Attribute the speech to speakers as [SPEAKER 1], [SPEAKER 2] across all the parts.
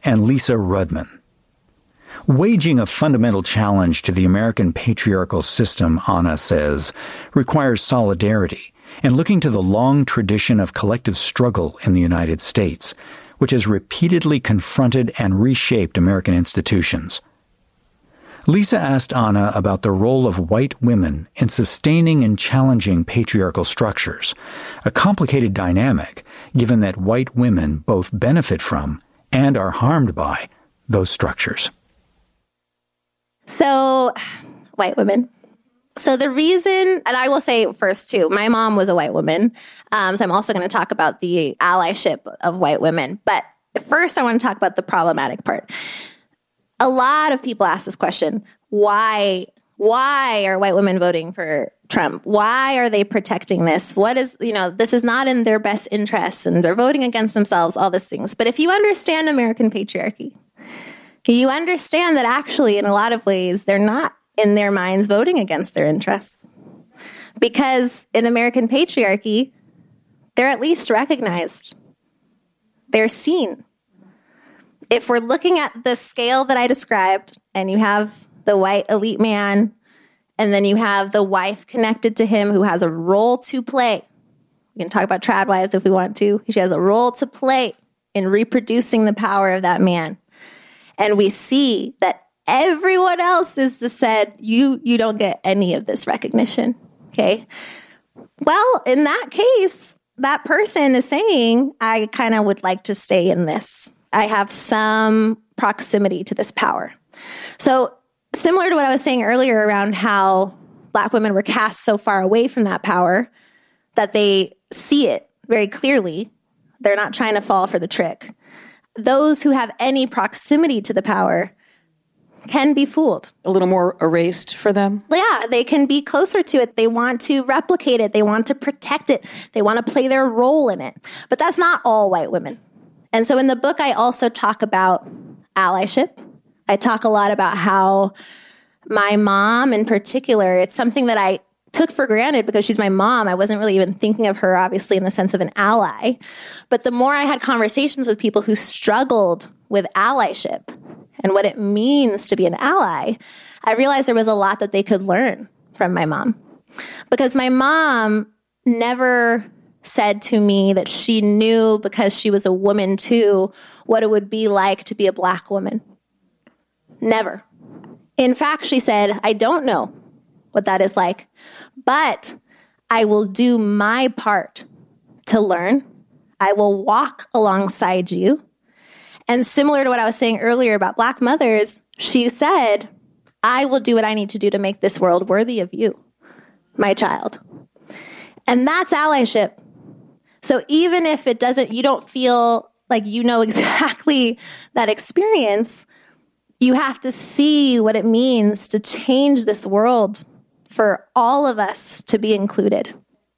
[SPEAKER 1] and Lisa Rudman. Waging a fundamental challenge to the American patriarchal system, Anna says, requires solidarity and looking to the long tradition of collective struggle in the United States, which has repeatedly confronted and reshaped American institutions. Lisa asked Anna about the role of white women in sustaining and challenging patriarchal structures, a complicated dynamic given that white women both benefit from and are harmed by those structures.
[SPEAKER 2] So, white women. So the reason, and I will say first too, my mom was a white woman. So I'm also going to talk about the allyship of white women. But first I want to talk about the problematic part. A lot of people ask this question, why are white women voting for Trump? Why are they protecting this? What is, this is not in their best interests and they're voting against themselves, all these things. But if you understand American patriarchy, you understand that actually in a lot of ways, they're not in their minds voting against their interests. Because in American patriarchy, they're at least recognized. They're seen. If we're looking at the scale that I described, and you have the white elite man, and then you have the wife connected to him who has a role to play. We can talk about trad wives if we want to. She has a role to play in reproducing the power of that man. And we see that everyone else is said, you don't get any of this recognition, okay? Well, in that case, that person is saying, I kind of would like to stay in this. I have some proximity to this power. So similar to what I was saying earlier around how Black women were cast so far away from that power that they see it very clearly. They're not trying to fall for the trick. Those who have any proximity to the power can be fooled.
[SPEAKER 3] A little more erased for them?
[SPEAKER 2] Yeah, they can be closer to it. They want to replicate it. They want to protect it. They want to play their role in it. But that's not all white women. And so in the book, I also talk about allyship. I talk a lot about how my mom in particular, it's something that I took for granted because she's my mom. I wasn't really even thinking of her, obviously, in the sense of an ally. But the more I had conversations with people who struggled with allyship and what it means to be an ally, I realized there was a lot that they could learn from my mom. Because my mom never said to me that she knew, because she was a woman too, what it would be like to be a Black woman. Never. In fact, she said, I don't know what that is like, but I will do my part to learn. I will walk alongside you. And similar to what I was saying earlier about Black mothers, she said, I will do what I need to do to make this world worthy of you, my child. And that's allyship. So even if you don't feel like you know exactly that experience, you have to see what it means to change this world for all of us to be included.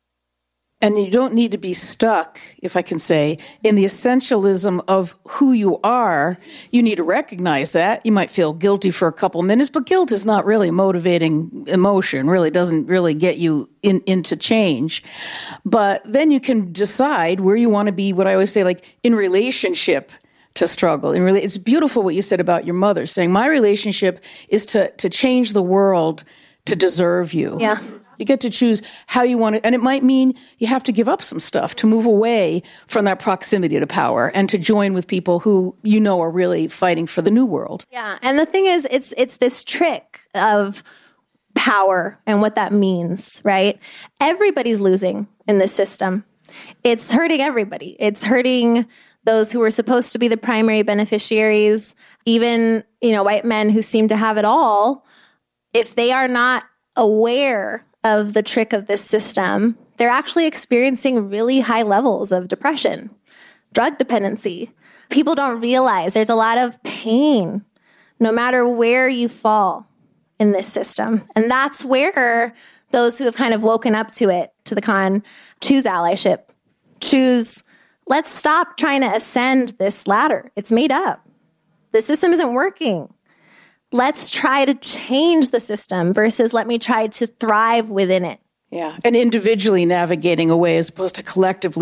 [SPEAKER 3] And you don't need to be stuck, if I can say, in the essentialism of who you are. You need to recognize that. You might feel guilty for a couple minutes, but guilt is not really a motivating emotion, really doesn't really get you into change. But then you can decide where you want to be, what I always say, like in relationship to struggle. It's beautiful what you said about your mother, saying my relationship is to change the world to deserve you.
[SPEAKER 2] Yeah.
[SPEAKER 3] You get to choose how you want to, and it might mean you have to give up some stuff to move away from that proximity to power and to join with people who you know are really fighting for the new world.
[SPEAKER 2] Yeah, and the thing is, it's this trick of power and what that means, right? Everybody's losing in this system. It's hurting everybody. It's hurting those who were supposed to be the primary beneficiaries, even, white men who seem to have it all. If they are not aware of the trick of this system, they're actually experiencing really high levels of depression, drug dependency. People don't realize there's a lot of pain no matter where you fall in this system. And that's where those who have kind of woken up to it, to the con, choose allyship, choose, let's stop trying to ascend this ladder. It's made up. The system isn't working. Let's try to change the system versus let me try to thrive within it.
[SPEAKER 3] Yeah, and individually navigating away as opposed to collectively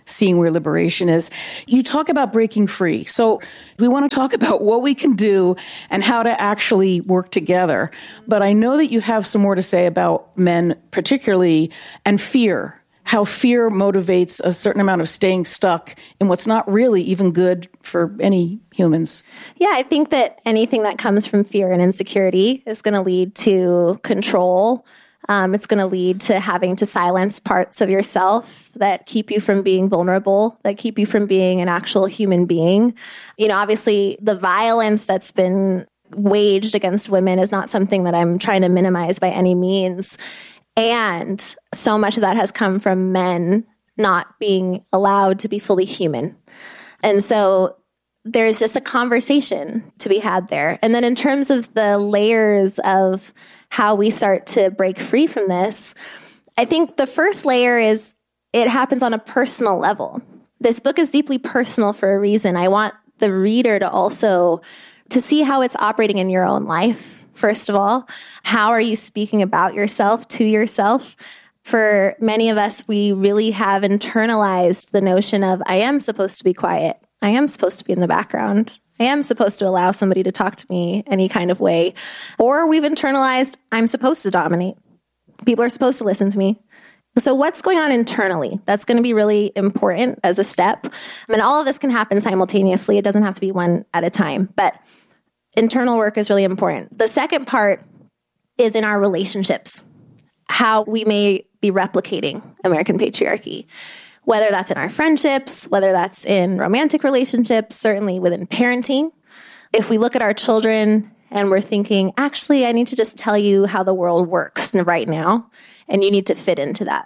[SPEAKER 3] seeing where liberation is. You talk about breaking free. So we want to talk about what we can do and how to actually work together. But I know that you have some more to say about men particularly and fear, how fear motivates a certain amount of staying stuck in what's not really even good for any humans.
[SPEAKER 2] Yeah, I think that anything that comes from fear and insecurity is going to lead to control. It's going to lead to having to silence parts of yourself that keep you from being vulnerable, that keep you from being an actual human being. You know, obviously, the violence that's been waged against women is not something that I'm trying to minimize by any means. And so much of that has come from men not being allowed to be fully human. And so there's just a conversation to be had there. And then in terms of the layers of how we start to break free from this, I think the first layer is it happens on a personal level. This book is deeply personal for a reason. I want the reader to also to see how it's operating in your own life. First of all, how are you speaking about yourself to yourself? For many of us, we really have internalized the notion of, I am supposed to be quiet. I am supposed to be in the background. I am supposed to allow somebody to talk to me any kind of way. Or we've internalized, I'm supposed to dominate. People are supposed to listen to me. So what's going on internally? That's going to be really important as a step. I mean, all of this can happen simultaneously. It doesn't have to be one at a time, but internal work is really important. The second part is in our relationships, how we may be replicating American patriarchy, whether that's in our friendships, whether that's in romantic relationships, certainly within parenting. If we look at our children and we're thinking, actually, I need to just tell you how the world works right now, and you need to fit into that.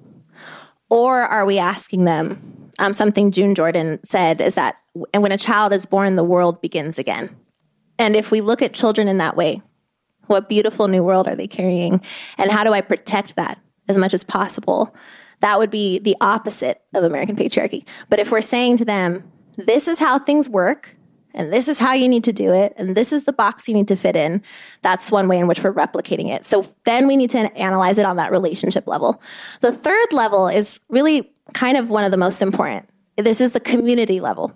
[SPEAKER 2] Or are we asking them, something June Jordan said is that when a child is born, the world begins again. And if we look at children in that way, what beautiful new world are they carrying? And how do I protect that as much as possible? That would be the opposite of American patriarchy. But if we're saying to them, this is how things work, and this is how you need to do it, and this is the box you need to fit in, that's one way in which we're replicating it. So then we need to analyze it on that relationship level. The third level is really kind of one of the most important. This is the community level.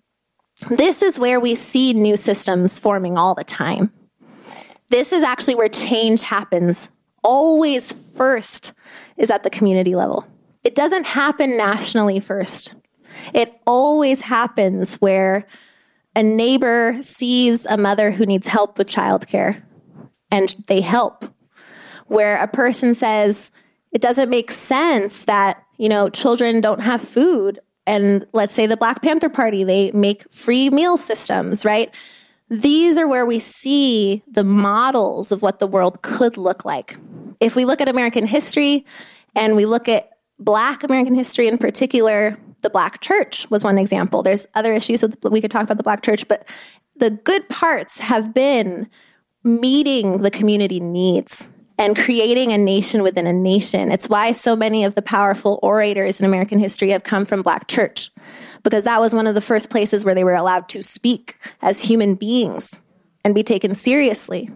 [SPEAKER 2] This is where we see new systems forming all the time. This is actually where change happens. Always first is at the community level. It doesn't happen nationally first. It always happens where a neighbor sees a mother who needs help with childcare and they help. Where a person says, it doesn't make sense that, children don't have food. And let's say the Black Panther Party, they make free meal systems, right? These are where we see the models of what the world could look like. If we look at American history and we look at Black American history in particular, the Black church was one example. There's other issues we could talk about the Black church, but the good parts have been meeting the community needs and creating a nation within a nation. It's why so many of the powerful orators in American history have come from Black church, because that was one of the first places where they were allowed to speak as human beings and be taken seriously.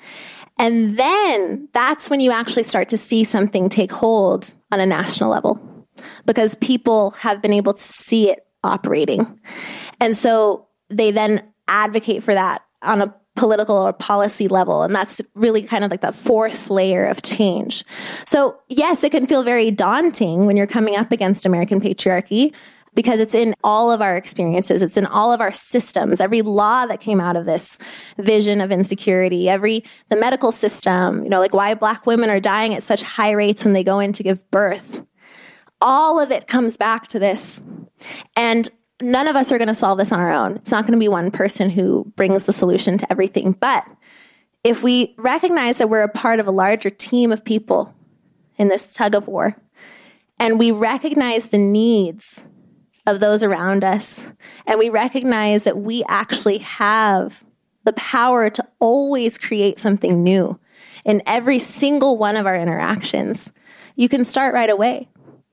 [SPEAKER 2] And then that's when you actually start to see something take hold on a national level, because people have been able to see it operating. And so they then advocate for that on a political or policy level. And that's really kind of like the fourth layer of change. So yes, it can feel very daunting when you're coming up against American patriarchy, because it's in all of our experiences. It's in all of our systems. Every law that came out of this vision of insecurity, the medical system, like why Black women are dying at such high rates when they go in to give birth. All of it comes back to this. And none of us are going to solve this on our own. It's not going to be one person who brings the solution to everything. But if we recognize that we're a part of a larger team of people in this tug of war, and we recognize the needs of those around us, and we recognize that we actually have the power to always create something new in every single one of our interactions, you can start right away.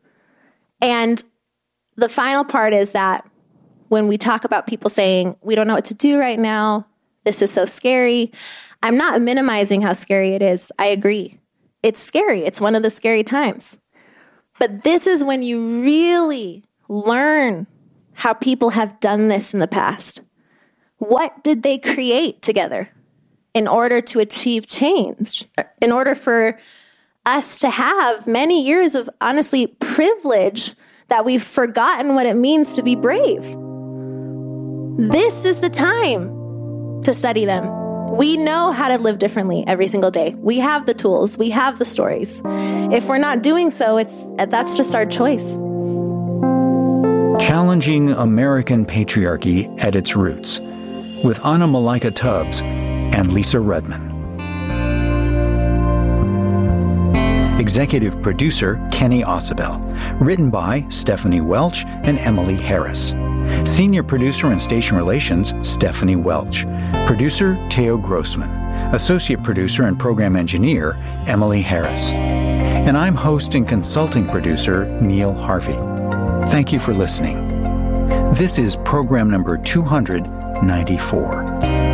[SPEAKER 2] And the final part is that when we talk about people saying, we don't know what to do right now, this is so scary, I'm not minimizing how scary it is. I agree. It's scary. It's one of the scary times. But this is when you really learn how people have done this in the past. What did they create together in order to achieve change? In order for us to have many years of, honestly, privilege that we've forgotten what it means to be brave. This is the time to study them. We know how to live differently every single day. We have the tools. We have the stories. If we're not doing so, that's just our choice.
[SPEAKER 1] Challenging American Patriarchy at its Roots, with Anna Malika Tubbs and Lisa Redman. Executive producer Kenny Ausubel. Written by Stephanie Welch and Emily Harris. Senior producer and station relations Stephanie Welch. Producer Theo Grossman. Associate producer and program engineer Emily Harris. And I'm host and consulting producer Neil Harvey. Thank you for listening. This is program number 294.